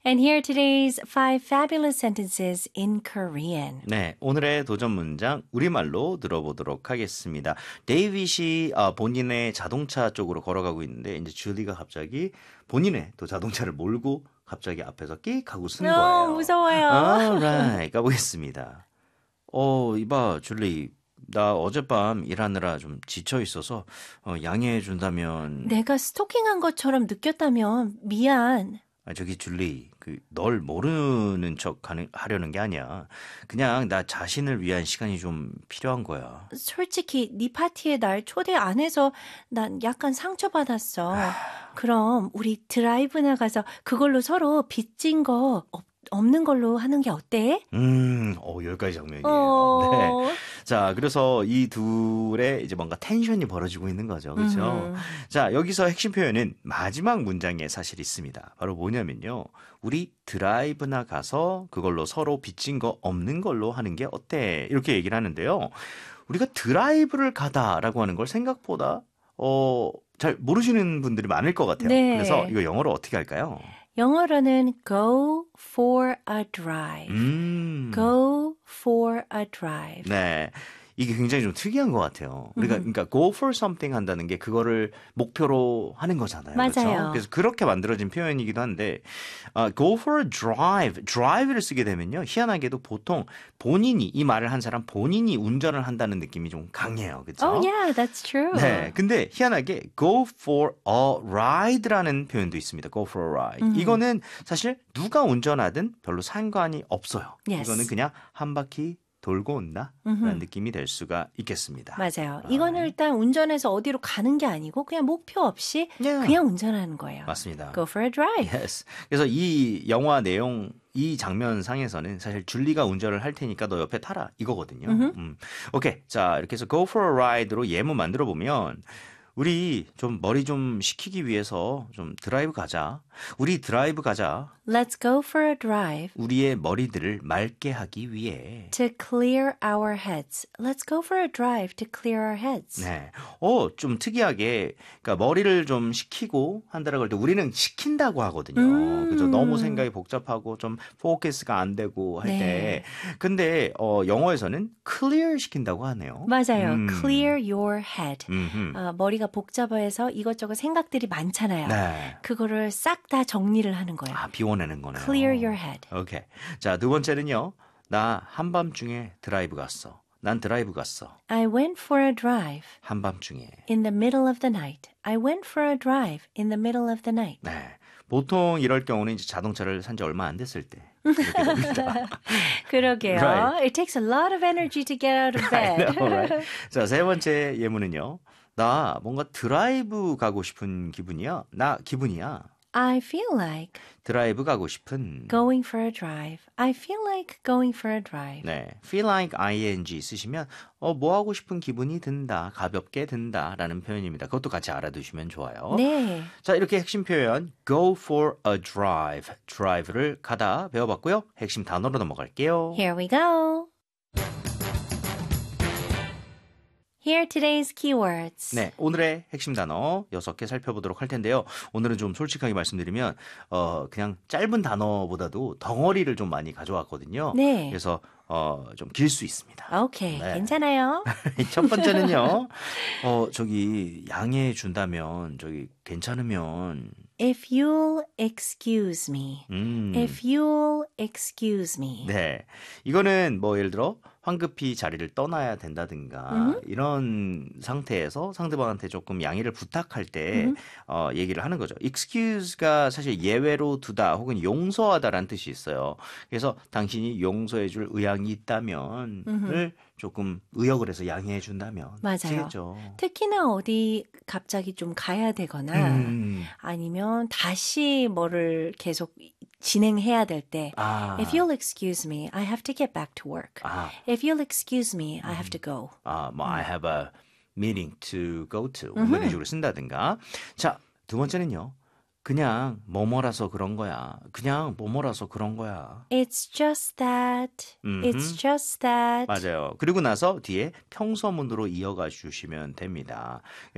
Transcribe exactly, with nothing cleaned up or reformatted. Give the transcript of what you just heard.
And here are today's five fabulous sentences in Korean. 네, 오늘의 도전 문장 우리말로 들어보도록 하겠습니다. 데이빗이 어, 본인의 자동차 쪽으로 걸어가고 있는데 이제 줄리가 갑자기 본인의 또 자동차를 몰고 갑자기 앞에서 끽 하고 쓴 거예요. 어, 무서워요. Alright, 가보겠습니다. 어, 이봐, 줄리. 나 어젯밤 일하느라 좀 지쳐 있어서 어, 양해해 준다면. 내가 스토킹한 것처럼 느꼈다면 미안. 아, 저기 줄리, 그 널 모르는 척 하는, 하려는 게 아니야. 그냥 나 자신을 위한 시간이 좀 필요한 거야. 솔직히 네 파티에 날 초대 안 해서 난 약간 상처받았어. 그럼 우리 드라이브나 가서 그걸로 서로 빚진 거 없, 없는 걸로 하는 게 어때? 음, 어, 여기까지 장면이에요. 어... 네. 자, 그래서 이 둘의 이제 뭔가 텐션이 벌어지고 있는 거죠. 그렇죠? 음. 자, 여기서 핵심 표현은 마지막 문장에 사실 있습니다. 바로 뭐냐면요. 우리 드라이브나 가서 그걸로 서로 빚진 거 없는 걸로 하는 게 어때? 이렇게 얘기를 하는데요. 우리가 드라이브를 가다라고 하는 걸 생각보다 어, 잘 모르시는 분들이 많을 것 같아요. 네. 그래서 이거 영어로 어떻게 할까요? 영어로는 go for a drive. 음. go for a drive. 네. 이게 굉장히 좀 특이한 것 같아요. 우리가, 음. 그러니까, go for something 한다는 게 그거를 목표로 하는 거잖아요. 맞아요. 그렇죠? 그래서 그렇게 만들어진 표현이기도 한데, uh, go for a drive. drive를 쓰게 되면요. 희한하게도 보통 본인이, 이 말을 한 사람 본인이 운전을 한다는 느낌이 좀 강해요. 그렇죠? Oh, yeah, that's true. 네. 근데 희한하게 go for a ride라는 표현도 있습니다. go for a ride. 음. 이거는 사실 누가 운전하든 별로 상관이 없어요. Yes. 이거는 그냥 한 바퀴 돌고 온다 라는 느낌이 될 수가 있겠습니다. 맞아요. 이거는 일단 운전해서 어디로 가는 게 아니고 그냥 목표 없이 Yeah. 그냥 운전하는 거예요. 맞습니다. Go for a drive. Yes. 그래서 이 영화 내용 이 장면상에서는 사실 줄리가 운전을 할 테니까 너 옆에 타라 이거거든요. 음. 오케이. 자, 이렇게 해서 go for a ride로 예문 만들어 보면 우리 좀 머리 좀 식히기 위해서 좀 드라이브 가자. 우리 드라이브 가자. Let's go for a drive. 우리의 머리들을 맑게 하기 위해. To clear our heads. Let's go for a drive to clear our heads. 네. 어, 좀 특이하게, 그러니까 머리를 좀 식히고 한다라고 할 때 우리는 식힌다고 하거든요. 음. 그죠? 너무 생각이 복잡하고 좀 포커스가 안 되고 할 네. 때. 근데, 어, 영어에서는 clear 시킨다고 하네요. 맞아요. 음. Clear your head. 음흠. 어, 머리가 복잡해서 이것저것 생각들이 많잖아요. 네. 그거를 싹 다 정리를 하는 거예요. 아, 비워내는 거네요. Clear your head. 오케이. 자, 두 번째는요. 나 한밤중에 드라이브 갔어. 난 드라이브 갔어. I went for a drive 한밤중에. in the middle of the night. I went for a drive in the middle of the night. 네. 보통 이럴 경우는 이제 자동차를 산 지 얼마 안 됐을 때. 이렇게 됩니다. 그러게요. Right. It takes a lot of energy to get out of I bed. know, right? 자, 세 번째 예문은요. 나 뭔가 드라이브 가고 싶은 기분이야. 나 기분이야. I feel like 드라이브 가고 싶은. going for a drive. I feel like going for a drive. 네, feel like ing 쓰시면 어, 뭐 하고 싶은 기분이 든다, 가볍게 든다라는 표현입니다. 그것도 같이 알아두시면 좋아요. 네. 자, 이렇게 핵심 표현 go for a drive, drive를 가다 배워봤고요. 핵심 단어로 넘어갈게요. Here we go. Here are today's keywords. 네, 오늘의 핵심 단어 여섯 개 살펴보도록 할 텐데요. 오늘은 좀 솔직하게 말씀드리면 어, 그냥 짧은 단어보다도 덩어리를 좀 많이 가져왔거든요. 네. 그래서 어, 좀 길 수 있습니다. 오케이, 네. 괜찮아요. 첫 번째는요. 어, 저기 양해해 준다면 저기 괜찮으면 If you'll excuse me. 음. If you'll excuse me. 네. 이거는 뭐 예를 들어 황급히 자리를 떠나야 된다든가 음. 이런 상태에서 상대방한테 조금 양해를 부탁할 때 음. 어, 얘기를 하는 거죠. excuse가 사실 예외로 두다 혹은 용서하다라는 뜻이 있어요. 그래서 당신이 용서해 줄 의향이 있다면을 음흠. 조금 의역을 해서 양해해 준다면 맞아요. 되겠죠. 특히나 어디 갑자기 좀 가야 되거나 음. 아니면 다시 뭐를 계속 진행해야 될 때 아. If you'll excuse me, I have to get back to work. 아. If you'll excuse me, I have to go. 아, 뭐 I have a meeting to go to 뭐 이런 식으로 쓴다든가. 자, 두 번째는요. 그냥 뭐뭐라서 그런 거야. 그냥 뭐뭐라서 그런 거야. It's just that. 음흠. It's just that. 맞아요. 그리고 나서 뒤에 평서문으로 이어가 주시면 됩니다.